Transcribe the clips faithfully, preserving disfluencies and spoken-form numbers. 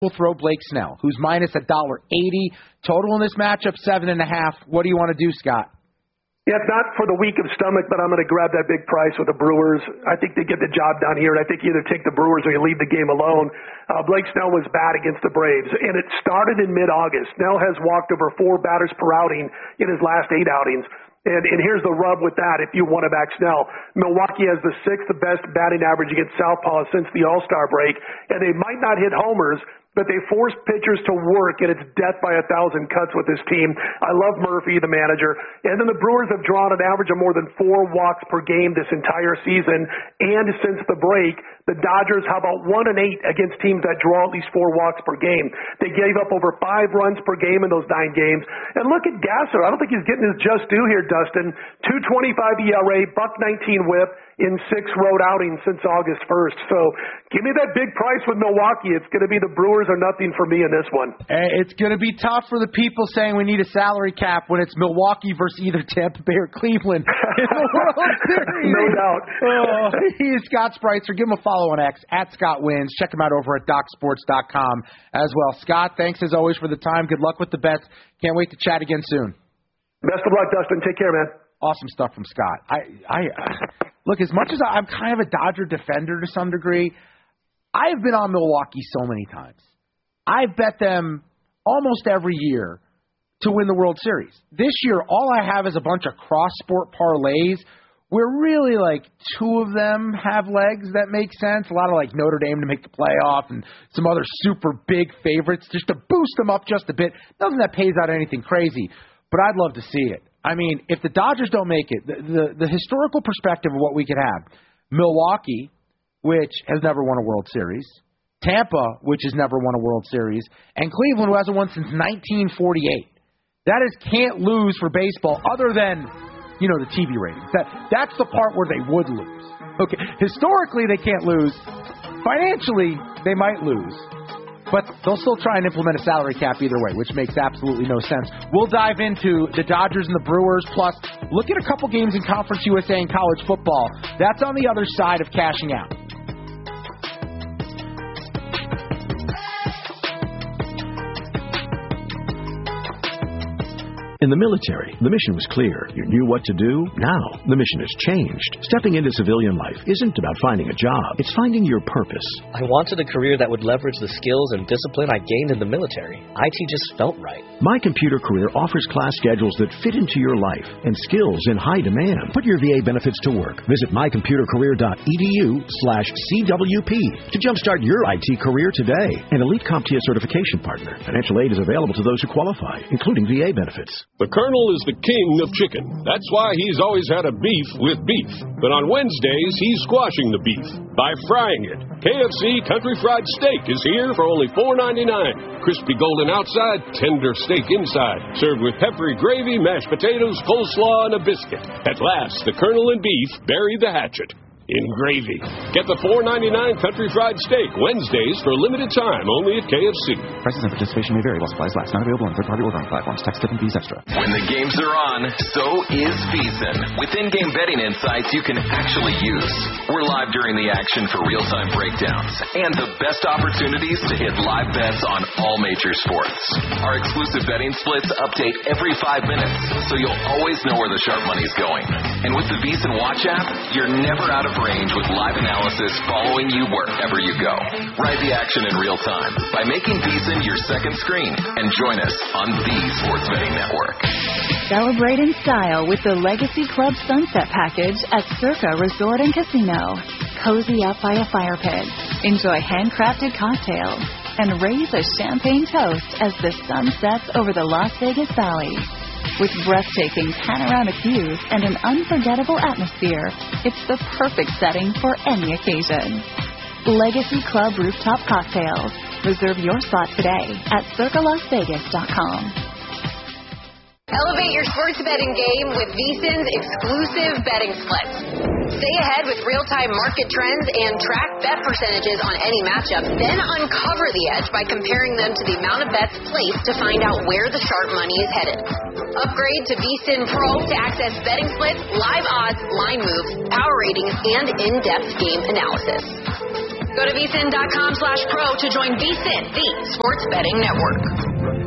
will throw Blake Snell, who's minus one dollar eighty. Total in this matchup, seven and a half. What do you want to do, Scott? Yeah, it's not for the weak of stomach, but I'm going to grab that big price with the Brewers. I think they get the job done here, and I think you either take the Brewers or you leave the game alone. Uh, Blake Snell was bad against the Braves, and it started in mid-August. Snell has walked over four batters per outing in his last eight outings. And, and here's the rub with that if you want to back Snell. Milwaukee has the sixth best batting average against southpaws since the All-Star break, and they might not hit homers, but they force pitchers to work, and it's death by a thousand cuts with this team. I love Murphy, the manager. And then the Brewers have drawn an average of more than four walks per game this entire season. And since the break, the Dodgers, how about one and eight against teams that draw at least four walks per game? They gave up over five runs per game in those nine games. And look at Gasser. I don't think he's getting his just due here, Dustin. two twenty-five E R A, buck nineteen whip in six road outings since August first. So give me that big price with Milwaukee. It's going to be the Brewers or nothing for me in this one. It's going to be tough for the people saying we need a salary cap when it's Milwaukee versus either Tampa Bay or Cleveland in the World Series. No doubt. Oh, he's Scott Spritzer. Give him a follow on X, at Scott Wins. Check him out over at Doc Sports dot com as well. Scott, thanks as always for the time. Good luck with the bets. Can't wait to chat again soon. Best of luck, Dustin. Take care, man. Awesome stuff from Scott. I, I uh, look, as much as I'm kind of a Dodger defender to some degree, I've been on Milwaukee so many times. I've bet them almost every year to win the World Series. This year, all I have is a bunch of cross-sport parlays where really like two of them have legs that make sense. A lot of like Notre Dame to make the playoff and some other super big favorites just to boost them up just a bit. Nothing that pays out anything crazy, but I'd love to see it. I mean, if the Dodgers don't make it, the, the, the historical perspective of what we could have, Milwaukee, which has never won a World Series, Tampa, which has never won a World Series, and Cleveland, who hasn't won since nineteen forty-eight. That is can't lose for baseball other than, you know, the T V ratings. That That's the part where they would lose. Okay, historically they can't lose. Financially, they might lose. But they'll still try and implement a salary cap either way, which makes absolutely no sense. We'll dive into the Dodgers and the Brewers, plus look at a couple games in Conference U S A and college football. That's on the other side of cashing out. In the military, the mission was clear. You knew what to do. Now, the mission has changed. Stepping into civilian life isn't about finding a job. It's finding your purpose. I wanted a career that would leverage the skills and discipline I gained in the military. I T just felt right. My Computer Career offers class schedules that fit into your life and skills in high demand. Put your V A benefits to work. Visit my computer career dot e d u slash C W P to jumpstart your I T career today. An Elite CompTIA certification partner. Financial aid is available to those who qualify, including V A benefits. The Colonel is the king of chicken. That's why he's always had a beef with beef. But on Wednesdays, he's squashing the beef by frying it. K F C Country Fried Steak is here for only four ninety-nine. Crispy golden outside, tender steak inside. Served with peppery gravy, mashed potatoes, coleslaw, and a biscuit. At last, the Colonel and beef bury the hatchet in gravy. Get the four ninety-nine Country Fried Steak Wednesdays for a limited time only at K F C. Prices and participation may vary while supplies last. Not available on third-party ordering platforms. Tax, tip, and fees extra. When the games are on, so is VSiN. With in-game betting insights you can actually use. We're live during the action for real-time breakdowns and the best opportunities to hit live bets on all major sports. Our exclusive betting splits update every five minutes, so you'll always know where the sharp money's going. And with the VSiN Watch app, you're never out of range with live analysis following you wherever you go. Ride the action in real time by making VSiN your second screen and join us on the Sports Betting Network. Celebrate in style with the Legacy Club Sunset Package at Circa Resort and Casino. Cozy up by a fire pit. Enjoy handcrafted cocktails and raise a champagne toast as the sun sets over the Las Vegas Valley. With breathtaking panoramic views and an unforgettable atmosphere, it's the perfect setting for any occasion. Legacy Club Rooftop Cocktails. Reserve your spot today at circa las vegas dot com. Elevate your sports betting game with VSiN's exclusive betting splits. Stay ahead with real-time market trends and track bet percentages on any matchup, then uncover the edge by comparing them to the amount of bets placed to find out where the sharp money is headed. Upgrade to VSiN Pro to access betting splits, live odds, line moves, power ratings, and in-depth game analysis. Go to VSiN.com slash pro to join VSiN, the sports betting network.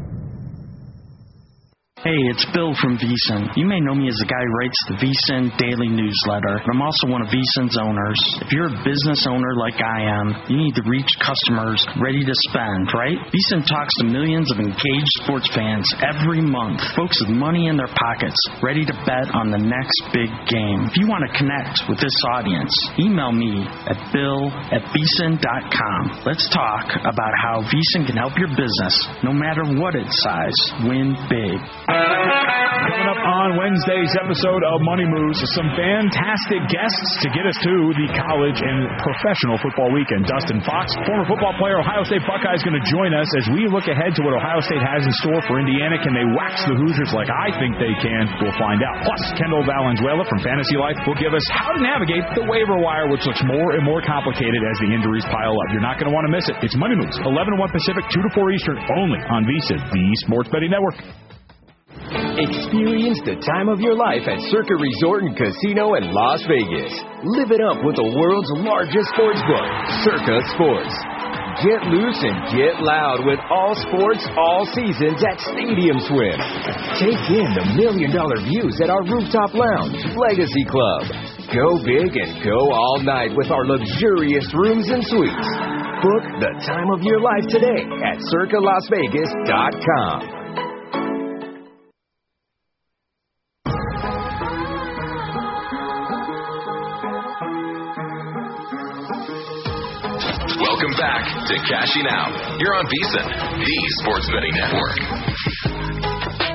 Hey, it's Bill from VSiN. You may know me as the guy who writes the VSiN Daily Newsletter, but I'm also one of VSiN's owners. If you're a business owner like I am, you need to reach customers ready to spend, right? VSiN talks to millions of engaged sports fans every month, folks with money in their pockets, ready to bet on the next big game. If you want to connect with this audience, email me at bill at vsin dot com. Let's talk about how VSiN can help your business, no matter what its size, win big. Coming up on Wednesday's episode of Money Moves, some fantastic guests to get us to the college and professional football weekend. Dustin Fox, former football player, Ohio State Buckeye, is going to join us as we look ahead to what Ohio State has in store for Indiana. Can they wax the Hoosiers like I think they can? We'll find out. Plus, Kendall Valenzuela from Fantasy Life will give us how to navigate the waiver wire, which looks more and more complicated as the injuries pile up. You're not going to want to miss it. It's Money Moves, eleven to one Pacific, two to four Eastern, only on VSiN, the sports betting network. Experience the time of your life at Circa Resort and Casino in Las Vegas. Live it up with the world's largest sports book, Circa Sports. Get loose and get loud with all sports, all seasons at Stadium Swim. Take in the million dollar views at our rooftop lounge, Legacy Club. Go big and go all night with our luxurious rooms and suites. Book the time of your life today at circa las vegas dot com. Welcome back to Cashing Out. You're on VSiN, the sports betting network.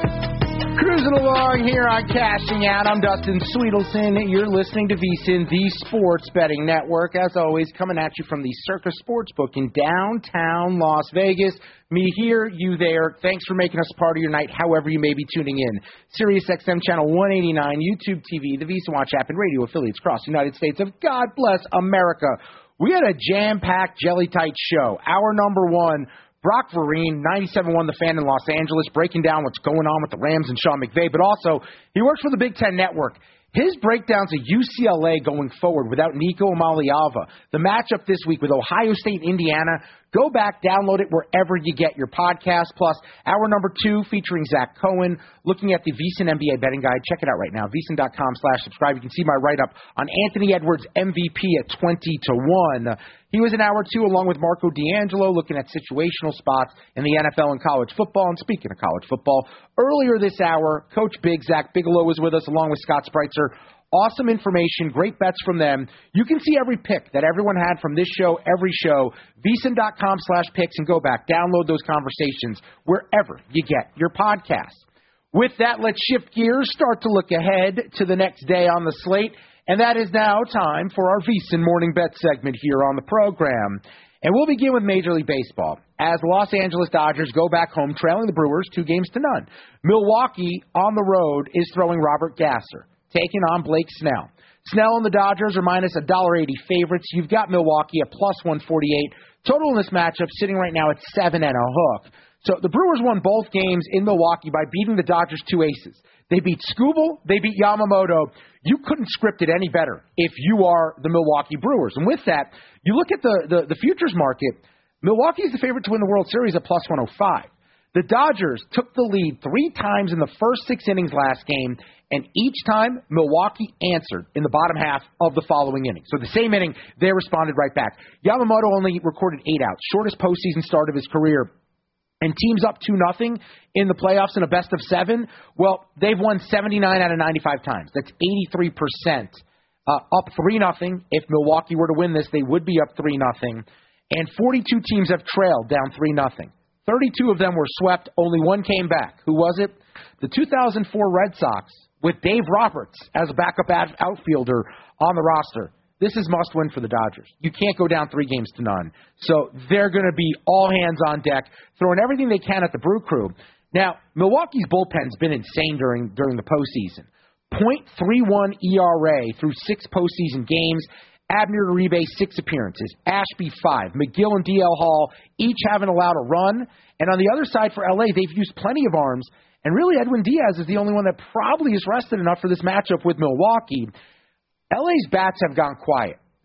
Cruising along here on Cashing Out. I'm Dustin Sweetelson. You're listening to VSiN, the sports betting network. As always, coming at you from the Circa Sportsbook in downtown Las Vegas. Me here, you there. Thanks for making us part of your night, however you may be tuning in. Sirius X M Channel one eighty-nine, YouTube T V, the VSiN Watch app, and radio affiliates across the United States of God bless America. We had a jam-packed, jelly-tight show. Hour number one, Brock Vereen, ninety-seven point one The Fan in Los Angeles, breaking down what's going on with the Rams and Sean McVay. But also, he works for the Big Ten Network. His breakdowns of U C L A going forward without Nico Amaliava. The matchup this week with Ohio State and Indiana. Go back, download it wherever you get your podcast. Plus, hour number two featuring Zach Cohen, looking at the VSiN N B A betting guide. Check it out right now, VSiN.com slash subscribe. You can see my write-up on Anthony Edwards M V P at twenty to one. He was in hour two along with Marco D'Angelo, looking at situational spots in the N F L and college football. And speaking of college football, earlier this hour, Coach Big, Zach Bigelow, was with us along with Scott Spreitzer. Awesome information, great bets from them. You can see every pick that everyone had from this show, every show, VSiN.com slash picks, and go back. Download those conversations wherever you get your podcasts. With that, let's shift gears, start to look ahead to the next day on the slate, and that is now time for our VSiN Morning Bet segment here on the program. And we'll begin with Major League Baseball as the Los Angeles Dodgers go back home trailing the Brewers two games to none. Milwaukee on the road is throwing Robert Gasser, taking on Blake Snell. Snell and the Dodgers are minus one dollar eighty favorites. You've got Milwaukee at plus one forty-eight. Total in this matchup sitting right now at seven and a hook. So the Brewers won both games in Milwaukee by beating the Dodgers' two aces. They beat Skubal, they beat Yamamoto. You couldn't script it any better if you are the Milwaukee Brewers. And with that, you look at the, the, the futures market, Milwaukee is the favorite to win the World Series at plus one oh five. The Dodgers took the lead three times in the first six innings last game, and each time Milwaukee answered in the bottom half of the following inning. So the same inning, they responded right back. Yamamoto only recorded eight outs, shortest postseason start of his career. And teams up two nothing in the playoffs in a best of seven, well, they've won seventy-nine out of ninety-five times. That's eighty-three percent. Uh, up three nothing. If Milwaukee were to win this, they would be up three nothing. And forty-two teams have trailed down three nothing. thirty-two of them were swept. Only one came back. Who was it? The two thousand four Red Sox with Dave Roberts as a backup outfielder on the roster. This is must-win for the Dodgers. You can't go down three games to none. So they're going to be all hands on deck, throwing everything they can at the Brew Crew. Now, Milwaukee's bullpen's been insane during during the postseason. point three one E R A through six postseason games. Abner Uribe, six appearances. Ashby, five. McGill and D L Hall each haven't allowed a run. And on the other side for L A, they've used plenty of arms. And really, Edwin Diaz is the only one that probably is rested enough for this matchup with Milwaukee. L A's bats have gone quiet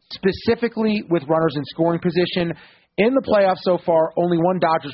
specifically with runners in scoring position. In the playoffs so far, only one Dodgers